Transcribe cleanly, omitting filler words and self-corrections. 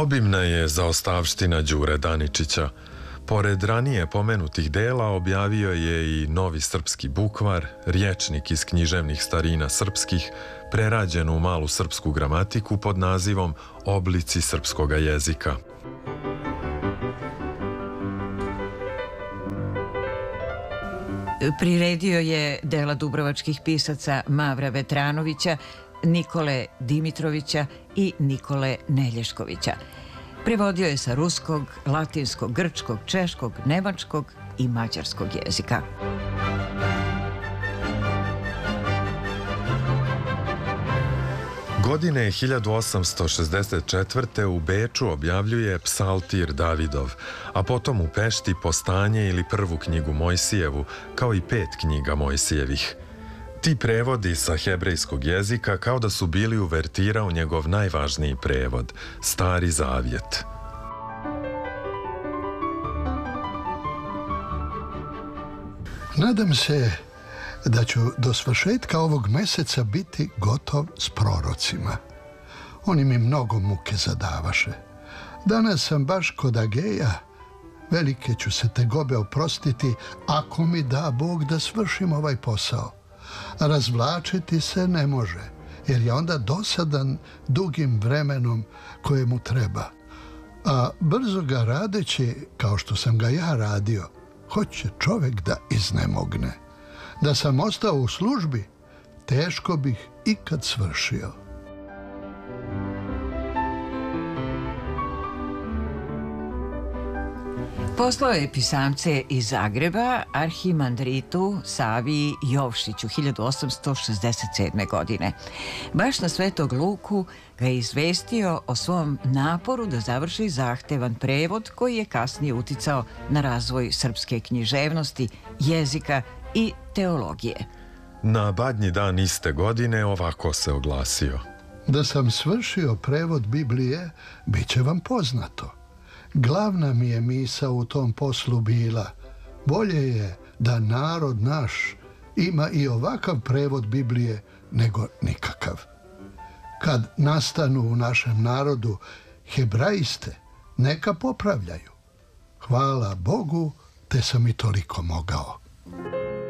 Obimna je zaostavština Đure Daničića. Pored ranije pomenutih dela objavio je i Novi srpski bukvar, rječnik iz književnih starina srpskih, prerađen u malu srpsku gramatiku pod nazivom Oblici srpskoga jezika. Priredio je dela dubrovačkih pisaca Mavra Vetranovića, Nikole Dimitrovića i Nikole Nelješkovića. Prevodio je sa ruskog, latinskog, grčkog, češkog, nemačkog i mađarskog jezika. Godine 1864. u Beču objavljuje Psaltir Davidov, a potom u Pešti Postanje ili prvu knjigu Mojsijevu, kao i 5 knjiga Mojsijevih. Ti prevodi sa hebrejskog jezika kao da su bili uvertira u njegov najvažniji prevod, Stari Zavjet. Nadam se da ću do svršetka ovog meseca biti gotov s prorocima. Oni mi mnogo muke zadavaše. Danas sam baš kod Ageja. Velike ću se tegobe oprostiti ako mi da Bog da svršim ovaj posao. Razvlačiti se ne može, jer je onda dosadan dugim vremenom koje mu treba. A brzo ga radeći, kao što sam ga ja radio, hoće čovjek da iznemogne. Da sam ostao u službi, teško bih ikad svršio. Poslao je pisamce iz Zagreba arhimandritu Saviji Jovšiću 1867. godine. Baš na Svetog Luku ga je izvestio o svom naporu da završi zahtevan prevod koji je kasnije uticao na razvoj srpske književnosti, jezika i teologije. Na Badnji dan iste godine ovako se oglasio. Da sam svršio prevod Biblije, bit će vam poznato. Glavna mi je misao u tom poslu bila, bolje je da narod naš ima i ovakav prevod Biblije nego nikakav. Kad nastanu u našem narodu hebraiste, neka popravljaju. Hvala Bogu, te sam i toliko mogao.